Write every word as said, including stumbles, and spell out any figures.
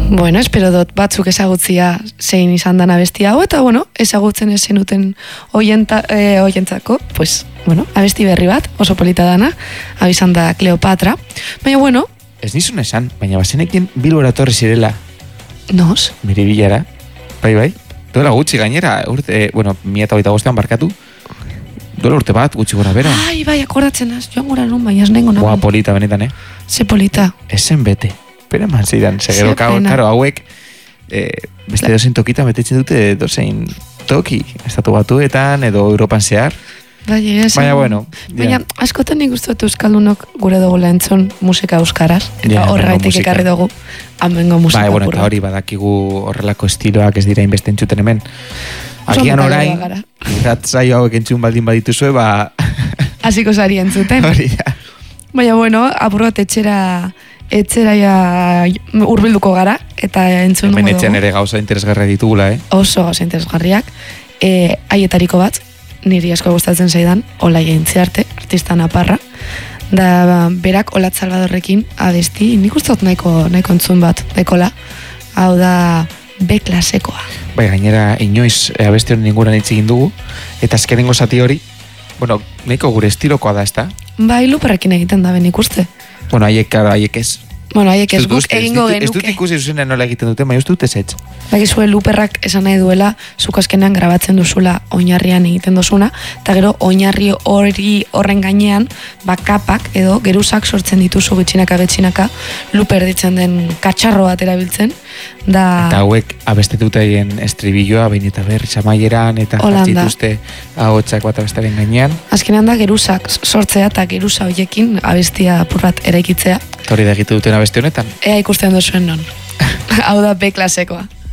Bueno, espero dut batzuk ezagutzia zein izan dan abesti hau, eta bueno, ezagutzen ez zenuten oienta, eh, oientzako, pues, bueno, abesti berri bat, oso polita dana, hau izan da Kleopatra, baina bueno... Ez nizun esan, baina bazenekin Bilbora torri zirela. Nos? Miribilara, bai, bai. Duela gutxi gainera, urte, bueno, mi eta baita goztean barkatu. Duela urte bat, gutxi gora bera. Ai, bai, akordatzen az, joan gora nun, baina ez nengo nagoen. Boa, polita, benetan, eh? Ze polita. Esen bete. Pena man zidan, segero, karo, hauek, eh, beste dozein tokita betetzen dute dozein toki, estatu batuetan, edo Europan zehar. Bai, ez. Baina, bueno. Baina, askotan nik uste dut euskaldunok gure dugula entzun musika euskaraz, eta horregatik ekarri dugu amengo musika. Bai, bueno, eta hori badakigu horrelako estiloak ez dira inbeste entzuten hemen. Agian orain, irratzaio hauek entzun baldin badituzue, ba... Hasiko sari entzuten. Hori da. Baina, bueno, apurrat etxera, etxera ja urbilduko gara, eta entzun dugu. Hemen etxean ere gauza interesgarria ditugula, eh? Oso gauza interesgarriak. E, aietariko bat, niri asko gustatzen zaidan, Olai Aintziarte, artista naparra, da berak Olatz Salvadorrekin abesti, nik uste dut nahiko, nahiko entzun bat, dekola, hau da B klasekoa. Bai, gainera, inoiz abesti honen inguran hitz egin dugu, eta azkenengo zati hori, bueno, nahiko gure estilokoa da, ezta? Bai, luperrekin egiten da ben ikuste. Bueno, haiek, karo, haiek ez. Bueno, haiek ez guk egingo genuke. Ez dut ikusi zuzenean nola egiten dute, baina ez dut ez ez. Bakizue luperrak esan nahi duela, zuk azkenean grabatzen duzula oinarrian egiten duzuna, eta gero oinarri hori horren gainean, bakapak edo geruzak sortzen dituzu gitxinaka betxinaka, luper ditzen den katxarro bat erabiltzen, da... Eta hauek abestetutaien estribilloa, behin eta berri zamaieran, eta jartzituzte ahotsak bat abestaren gainean. Azkenean da geruzak sortzea eta geruza hoiekin abestia apur bat eraikitzea. Eta hori da egite duten abesti honetan. Ea ikusten duzuen non. Hau da B klasekoa.